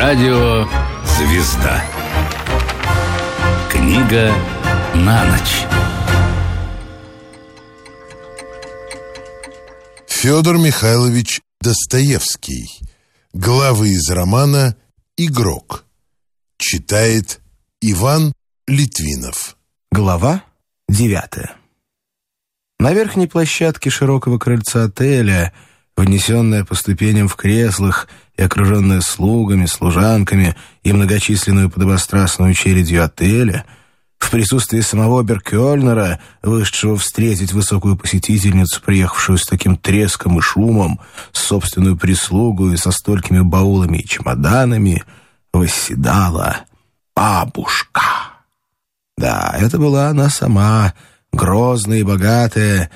Радио «Звезда». Книга на ночь. Федор Михайлович Достоевский. Главы из романа «Игрок». Читает Иван Литвинов. Глава 9. На верхней площадке широкого крыльца отеля, внесенная по ступеням в креслах и окруженная слугами, служанками и многочисленную подобострастную чередью отеля, в присутствии самого обер-кёльнера, вышедшего встретить высокую посетительницу, приехавшую с таким треском и шумом, с собственную прислугу и со столькими баулами и чемоданами, восседала бабушка. Да, это была она сама, грозная и богатая,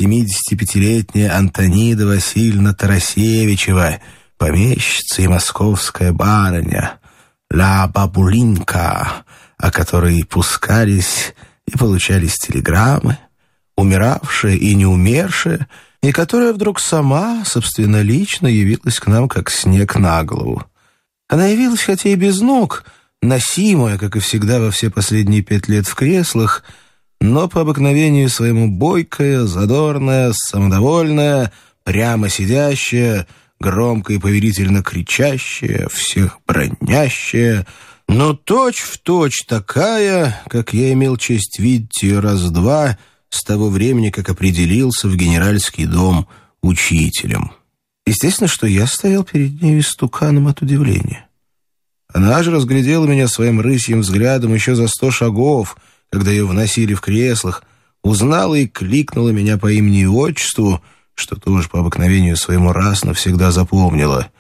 75-летняя Антонида Васильевна Тарасевичева, помещица и московская барыня, ля бабулинка, о которой пускались и получались телеграммы, умиравшая и не умершая, и которая вдруг сама, собственнолично, явилась к нам, как снег на голову. Она явилась, хотя и без ног, носимая, как и всегда во все последние 5 лет в креслах, но по обыкновению своему бойкая, задорная, самодовольная, прямо сидящая, громко и повелительно кричащая, всех бронящая, но точь-в-точь такая, как я имел честь видеть ее раз-два с того времени, как определился в генеральский дом учителем. Естественно, что я стоял перед ней истуканом от удивления. Она же разглядела меня своим рысьим взглядом еще за 100 шагов, когда ее вносили в креслах, узнала и кликнула меня по имени и отчеству, что тоже по обыкновению своему раз навсегда запомнила.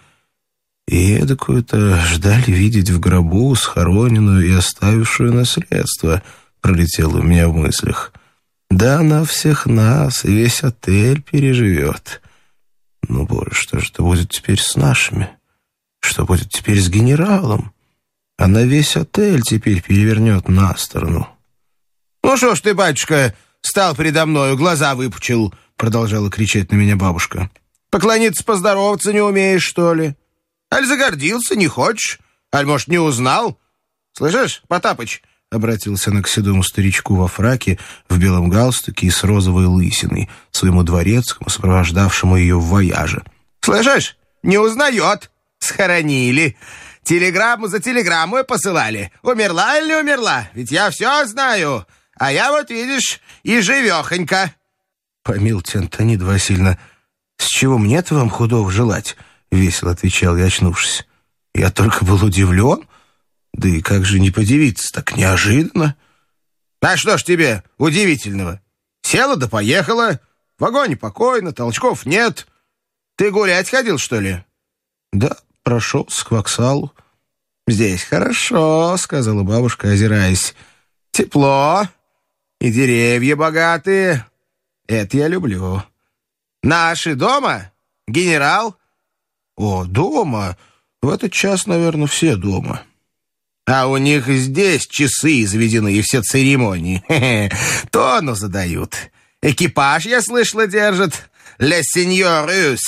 И эдакую-то ждали видеть в гробу, схороненную и оставившую наследство, пролетело у меня в мыслях. Да она всех нас и весь отель переживет. Ну, боже, что же это будет теперь с нашими? Что будет теперь с генералом? Она весь отель теперь перевернет на сторону. «Ну что ж ты, батюшка, стал передо мною, глаза выпучил», — продолжала кричать на меня бабушка. «Поклониться, поздороваться не умеешь, что ли? Аль загордился, не хочешь? Аль, может, не узнал? Слышишь, Потапыч?» — обратилась она к седому старичку во фраке, в белом галстуке и с розовой лысиной, своему дворецкому, сопровождавшему ее в вояже. «Слышишь, не узнает. Схоронили. Телеграмму за телеграммой посылали. Умерла или не умерла? Ведь я все знаю. А я вот, видишь, и живехонька». «Помилуйте, Антонида Васильевна, с чего мне-то вам худого желать?» — весело отвечал я, очнувшись. «Я только был удивлен. Да и как же не подивиться, так неожиданно». «А что ж тебе удивительного? Села да поехала. В вагоне покойно, толчков нет. Ты гулять ходил, что ли?» «Да, прошелся к вокзалу». «Здесь хорошо», — сказала бабушка, озираясь. «Тепло и деревья богатые. Это я люблю. Наши дома? Генерал?» «О, дома? В этот час, наверное, все дома». «А у них здесь часы заведены и все церемонии. Тону задают. Экипаж, я слышала, держат. Ле сеньор Рюс.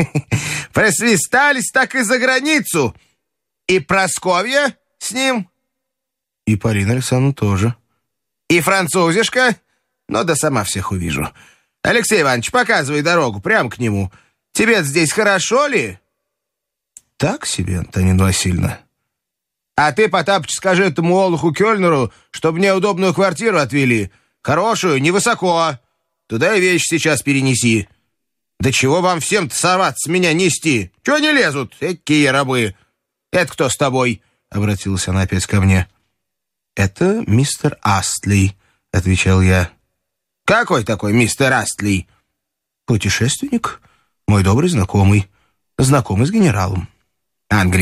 Просвистались так и за границу. И Прасковья с ним?» «И Полина Александровна тоже». «И французишка? Ну да сама всех увижу. Алексей Иванович, показывай дорогу прямо к нему. Тебе здесь хорошо ли?» «Так себе, Антонина Васильевна». «А ты, Потапыч, скажи этому олуху Кёльнеру, чтобы мне удобную квартиру отвели. Хорошую, невысоко. Туда и вещи сейчас перенеси. Да чего вам всем-то соваться, меня нести? Чего не лезут? Какие рабы? Это кто с тобой?» — обратилась она опять ко мне. «Это мистер Астли», — отвечал я. «Какой такой мистер Астли?» «Путешественник, мой добрый знакомый. Знакомый с генералом».